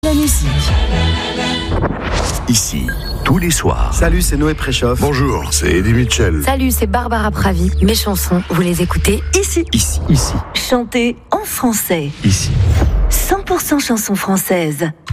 La musique. Ici, tous les soirs. Salut, c'est Noé Préchoff. Bonjour, c'est Eddie Mitchell. Salut, c'est Barbara Pravi. Mes chansons, vous les écoutez ici. Ici. Chantées en français. Ici. 100% chansons françaises.